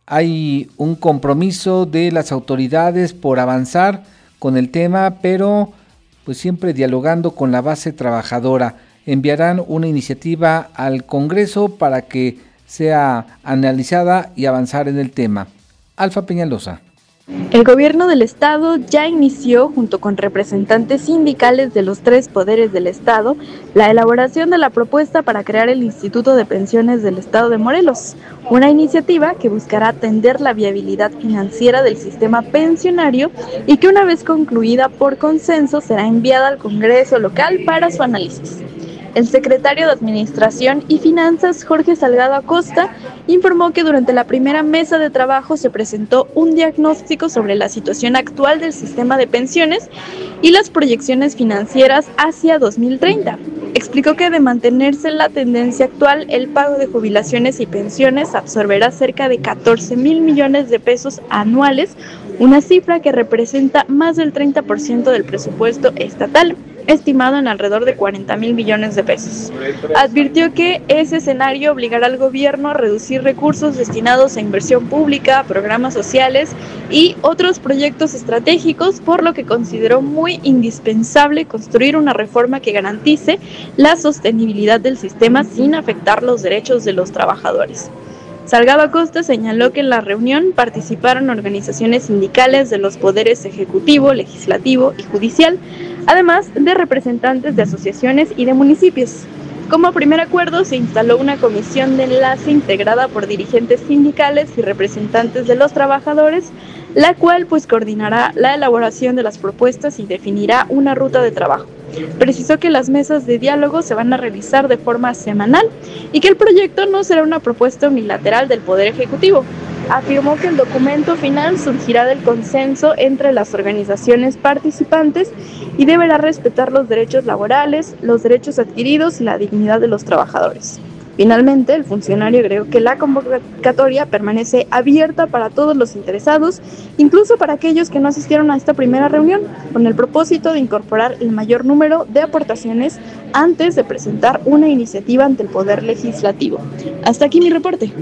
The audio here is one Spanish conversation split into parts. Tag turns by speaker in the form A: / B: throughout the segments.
A: hay un compromiso de las autoridades por avanzar con el tema, pero pues siempre dialogando con la base trabajadora. Enviarán una iniciativa al Congreso para que sea analizada y avanzar en el tema. Alfa Peñalosa.
B: El gobierno del estado ya inició, junto con representantes sindicales de los 3 poderes del estado, la elaboración de la propuesta para crear el Instituto de Pensiones del Estado de Morelos, una iniciativa que buscará atender la viabilidad financiera del sistema pensionario y que una vez concluida por consenso será enviada al Congreso local para su análisis. El secretario de Administración y Finanzas, Jorge Salgado Acosta, informó que durante la primera mesa de trabajo se presentó un diagnóstico sobre la situación actual del sistema de pensiones y las proyecciones financieras hacia 2030. Explicó que de mantenerse la tendencia actual, el pago de jubilaciones y pensiones absorberá cerca de 14,000 millones de pesos anuales, una cifra que representa más del 30% del presupuesto estatal, estimado en alrededor de 40,000 millones de pesos. Advirtió que ese escenario obligará al gobierno a reducir recursos destinados a inversión pública, programas sociales y otros proyectos estratégicos, por lo que consideró muy indispensable construir una reforma que garantice la sostenibilidad del sistema sin afectar los derechos de los trabajadores. Salgado Acosta señaló que en la reunión participaron organizaciones sindicales de los poderes ejecutivo, legislativo y judicial, además de representantes de asociaciones y de municipios. Como primer acuerdo, se instaló una comisión de enlace integrada por dirigentes sindicales y representantes de los trabajadores, la cual coordinará la elaboración de las propuestas y definirá una ruta de trabajo. Precisó que las mesas de diálogo se van a realizar de forma semanal y que el proyecto no será una propuesta unilateral del Poder Ejecutivo. Afirmó que el documento final surgirá del consenso entre las organizaciones participantes y deberá respetar los derechos laborales, los derechos adquiridos y la dignidad de los trabajadores. Finalmente, el funcionario agregó que la convocatoria permanece abierta para todos los interesados, incluso para aquellos que no asistieron a esta primera reunión, con el propósito de incorporar el mayor número de aportaciones antes de presentar una iniciativa ante el Poder Legislativo. Hasta aquí mi reporte.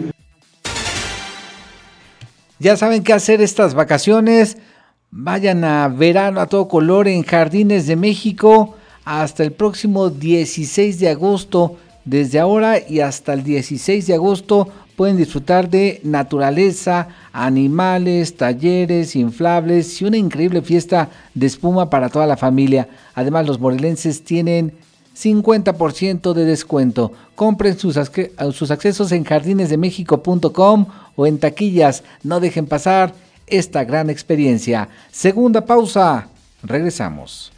A: Ya saben qué hacer estas vacaciones. Vayan a verano a todo color en Jardines de México hasta el próximo 16 de agosto. Desde ahora y hasta el 16 de agosto pueden disfrutar de naturaleza, animales, talleres, inflables y una increíble fiesta de espuma para toda la familia. Además, los morelenses tienen 50% de descuento. Compren sus accesos en jardinesdemexico.com o en taquillas. No dejen pasar esta gran experiencia. Segunda pausa. Regresamos.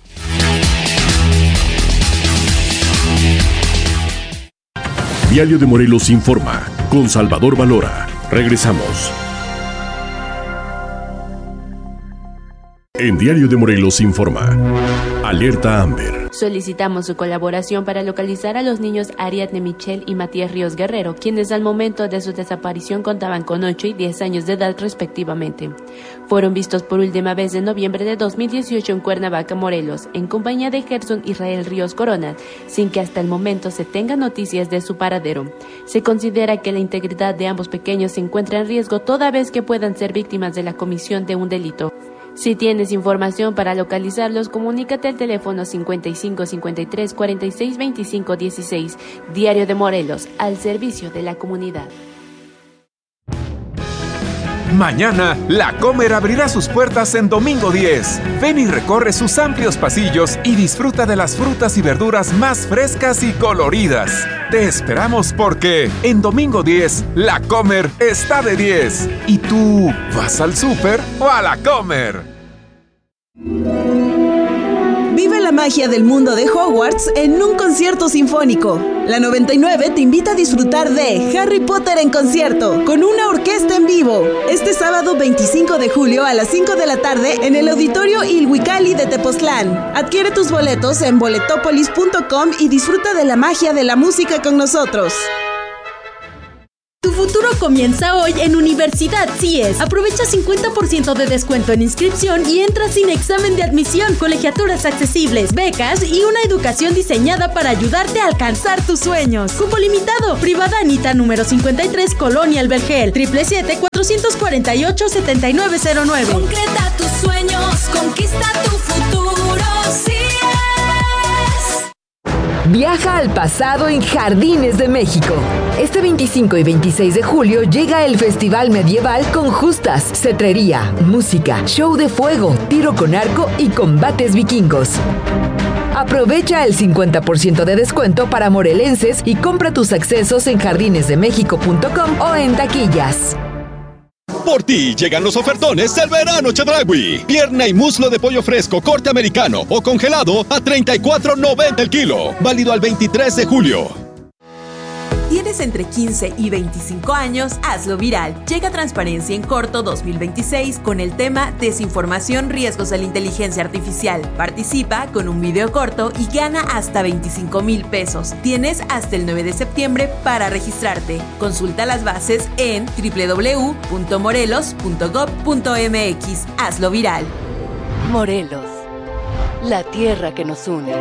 C: Diario de Morelos informa con Salvador Valora. Regresamos. En Diario de Morelos informa. Alerta Amber.
D: Solicitamos su colaboración para localizar a los niños Ariadne Michelle y Matías Ríos Guerrero, quienes al momento de su desaparición contaban con 8 y 10 años de edad respectivamente. Fueron vistos por última vez en noviembre de 2018 en Cuernavaca, Morelos, en compañía de Gerson Israel Ríos Corona, sin que hasta el momento se tenga noticias de su paradero. Se considera que la integridad de ambos pequeños se encuentra en riesgo toda vez que puedan ser víctimas de la comisión de un delito. Si tienes información para localizarlos, comunícate al teléfono 55 53 46 25 16. Diario de Morelos, al servicio de la comunidad.
E: Mañana, La Comer abrirá sus puertas en Domingo 10. Ven y recorre sus amplios pasillos y disfruta de las frutas y verduras más frescas y coloridas. Te esperamos porque en Domingo 10, La Comer está de 10. ¿Y tú vas al súper o a La Comer?
F: Vive la magia del mundo de Hogwarts en un concierto sinfónico. La 99 te invita a disfrutar de Harry Potter en concierto, con una orquesta en vivo, este sábado 25 de julio a las 5 de la tarde en el Auditorio Ilhuicalli de Tepoztlán. Adquiere tus boletos en boletopolis.com y disfruta de la magia de la música con nosotros.
G: Tu futuro comienza hoy en Universidad CIES. Aprovecha 50% de descuento en inscripción y entra sin examen de admisión, colegiaturas accesibles, becas y una educación diseñada para ayudarte a alcanzar tus sueños. Cupo limitado. Privada Anita número 53, Colonia El Vergel. 777-448-7909.
H: Concreta tus sueños, conquista tu futuro, CIES.
I: Viaja al pasado en Jardines de México. Este 25 y 26 de julio llega el Festival Medieval con justas, cetrería, música, show de fuego, tiro con arco y combates vikingos. Aprovecha el 50% de descuento para morelenses y compra tus accesos en jardinesdemexico.com o en taquillas.
J: Por ti llegan los ofertones del verano Chedraui. Pierna y muslo de pollo fresco, corte americano o congelado a $34.90 el kilo. Válido al 23 de julio.
K: ¿Tienes entre 15 y 25 años? Hazlo viral. Llega Transparencia en Corto 2026 con el tema Desinformación, riesgos de la inteligencia artificial. Participa con un video corto y gana hasta 25,000 pesos. Tienes hasta el 9 de septiembre para registrarte. Consulta las bases en www.morelos.gov.mx. Hazlo viral.
L: Morelos, la tierra que nos une.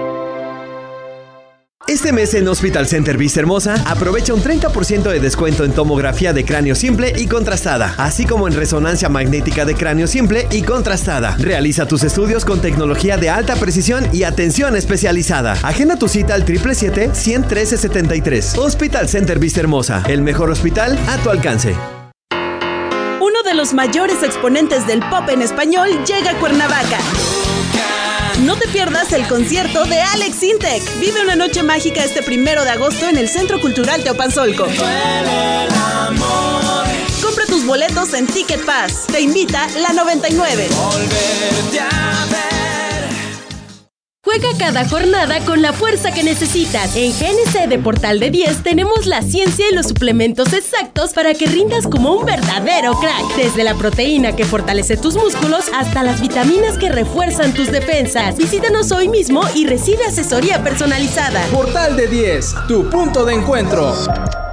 M: Este mes en Hospital Center Vista Hermosa, aprovecha un 30% de descuento en tomografía de cráneo simple y contrastada, así como en resonancia magnética de cráneo simple y contrastada. Realiza tus estudios con tecnología de alta precisión y atención especializada. Agenda tu cita al 777-113-73. Hospital Center Vista Hermosa, el mejor hospital a tu alcance.
F: Uno de los mayores exponentes del pop en español llega a Cuernavaca. No te pierdas el concierto de Alex Intec. Vive una noche mágica este 1 de agosto en el Centro Cultural Teopanzolco. Compra tus boletos en Ticket Pass. Te invita la 99.
G: Juega cada jornada con la fuerza que necesitas. En GNC de Portal de 10 tenemos la ciencia y los suplementos exactos para que rindas como un verdadero crack. Desde la proteína que fortalece tus músculos hasta las vitaminas que refuerzan tus defensas. Visítanos hoy mismo y recibe asesoría personalizada.
N: Portal de 10, tu punto de encuentro.